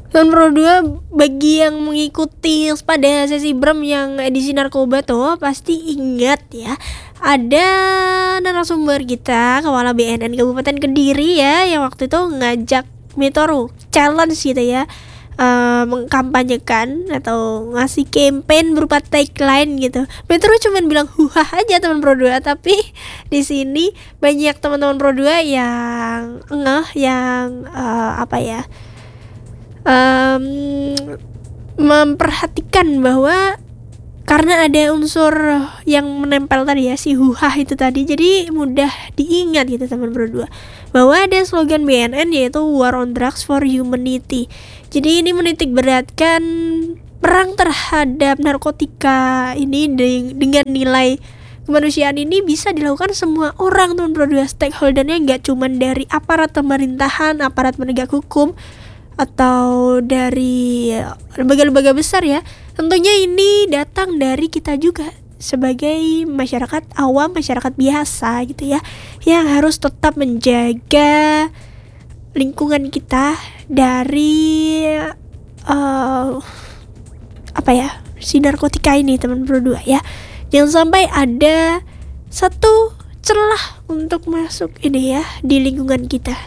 Tahun Pro 2, bagi yang mengikuti pada sesi Bram yang edisi narkoba tuh pasti ingat ya, ada narasumber kita Kepala BNN Kabupaten Kediri ya, yang waktu itu ngajak Metoru challenge gitu ya, mengkampanyekan atau ngasih campaign berupa tagline gitu. Metoru cuman bilang huhah aja teman Pro 2, tapi di sini banyak teman-teman Pro 2 yang memperhatikan bahwa karena ada unsur yang menempel tadi ya, si huhah itu tadi, jadi mudah diingat gitu teman Pro 2, bahwa ada slogan BNN yaitu War on Drugs for Humanity. Jadi ini menitik beratkan perang terhadap narkotika ini dengan nilai kemanusiaan ini bisa dilakukan semua orang teman Pro 2. Stakeholdernya nggak cuma dari aparat pemerintahan, aparat penegak hukum, atau dari lembaga-lembaga besar ya. Tentunya ini datang dari kita juga sebagai masyarakat awam, masyarakat biasa gitu ya, yang harus tetap menjaga lingkungan kita dari si narkotika ini teman Pro 2 ya. Jangan sampai ada satu celah untuk masuk ini ya di lingkungan kita.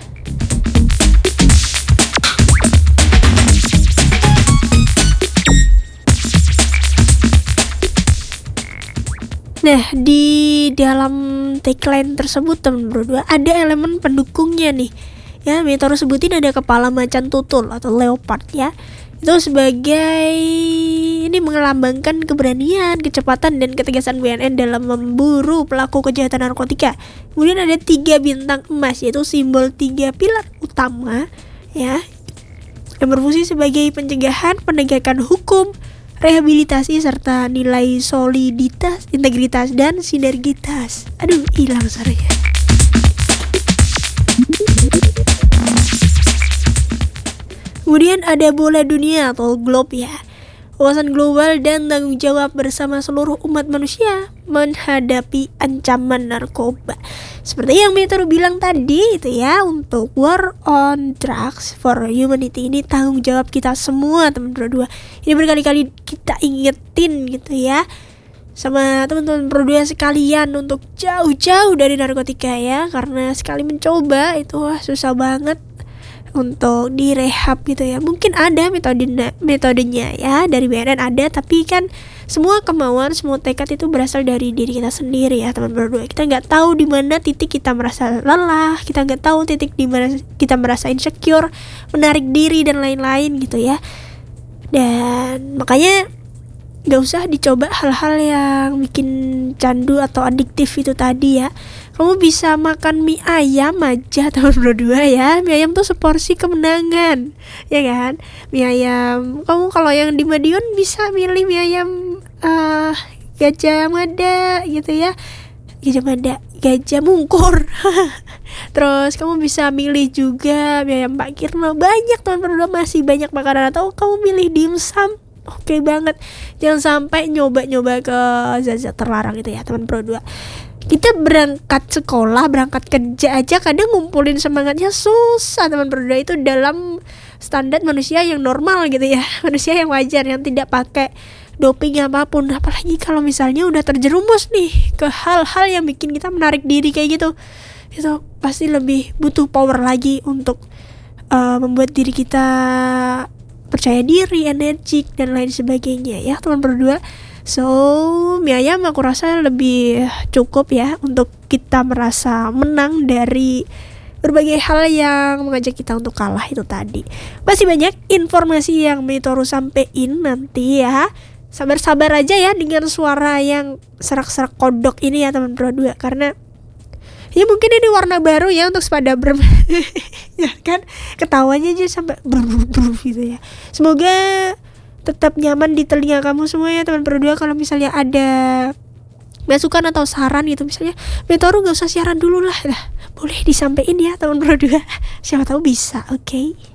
Nah, di dalam tagline tersebut teman Pro 2 ada elemen pendukungnya nih. Ya, Metoru sebutin ada kepala macan tutul atau leopard ya. Itu sebagai ini melambangkan keberanian, kecepatan dan ketegasan BNN dalam memburu pelaku kejahatan narkotika. Kemudian ada 3 bintang emas yaitu simbol 3 pilar utama ya, yang berfungsi sebagai pencegahan, penegakan hukum, rehabilitasi serta nilai soliditas, integritas dan sinergitas. Aduh, hilang suaranya. Kemudian ada bola dunia atau globe ya. Wawasan global dan tanggung jawab bersama seluruh umat manusia menghadapi ancaman narkoba. Seperti yang Metoru bilang tadi itu ya, untuk War on Drugs for Humanity ini tanggung jawab kita semua teman Pro 2. Ini berkali-kali kita ingetin gitu ya sama teman-teman Pro 2 sekalian untuk jauh-jauh dari narkotika ya, karena sekali mencoba itu susah banget untuk direhab gitu ya. Mungkin ada metodenya ya dari BNN ada, tapi kan semua kemauan, semua tekad itu berasal dari diri kita sendiri ya teman Pro 2. Kita nggak tahu di mana titik kita merasa lelah, kita nggak tahu titik di mana kita merasa insecure, menarik diri dan lain-lain gitu ya. Dan makanya nggak usah dicoba hal-hal yang bikin candu atau adiktif itu tadi ya. Kamu bisa makan mie ayam aja teman Pro 2 ya. Mie ayam tuh seporsi kemenangan, ya kan? Mie ayam, kamu kalau yang di Madiun bisa milih mie ayam Gajah Mada gitu ya. Gajah Mada, Gajah Mungkur. Terus kamu bisa milih juga mie ayam Pak Kirno. Banyak teman Pro 2, masih banyak makanan. Atau kamu milih dimsum, oke banget. Jangan sampai nyoba-nyoba ke zat-zat terlarang itu ya teman Pro 2. Kita berangkat sekolah, berangkat kerja aja kadang ngumpulin semangatnya susah teman Pro 2. Itu dalam standar manusia yang normal gitu ya, manusia yang wajar, yang tidak pakai doping apapun. Apalagi kalau misalnya udah terjerumus nih ke hal-hal yang bikin kita menarik diri kayak gitu, itu pasti lebih butuh power lagi untuk membuat diri kita percaya diri, energik dan lain sebagainya ya teman Pro 2. So, mie ayam aku rasa lebih cukup ya untuk kita merasa menang dari berbagai hal yang mengajak kita untuk kalah itu tadi. Masih banyak informasi yang Metoru sampein nanti ya. Sabar-sabar aja ya dengan suara yang serak-serak kodok ini ya teman Pro 2, karena ya mungkin ini warna baru ya untuk Sepada Bram. Ya kan, ketawanya aja sampai brr gitu ya. Semoga tetap nyaman di telinga kamu semua ya teman Pro 2. Kalau misalnya ada masukan atau saran gitu, misalnya Metoru gak usah siaran dulu lah, boleh disampaikan ya teman Pro 2. Siapa tahu bisa, oke?